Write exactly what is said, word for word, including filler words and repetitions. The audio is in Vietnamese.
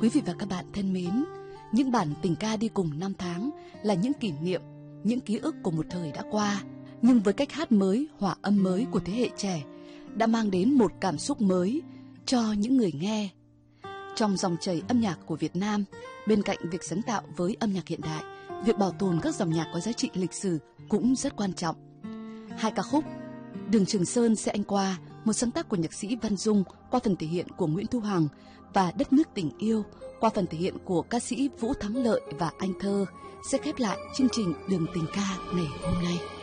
Quý vị và các bạn thân mến, những bản tình ca đi cùng năm tháng là những kỷ niệm, những ký ức của một thời đã qua, nhưng với cách hát mới, hòa âm mới của thế hệ trẻ đã mang đến một cảm xúc mới cho những người nghe. Trong dòng chảy âm nhạc của Việt Nam, bên cạnh việc sáng tạo với âm nhạc hiện đại, việc bảo tồn các dòng nhạc có giá trị lịch sử cũng rất quan trọng. Hai ca khúc Đường Trường Sơn Xe Anh Qua, một sáng tác của nhạc sĩ Văn Dung qua phần thể hiện của Nguyễn Thu Hằng, và Đất Nước Tình Yêu qua phần thể hiện của ca sĩ Vũ Thắng Lợi và Anh Thơ sẽ khép lại chương trình Đường Tình Ca ngày hôm nay.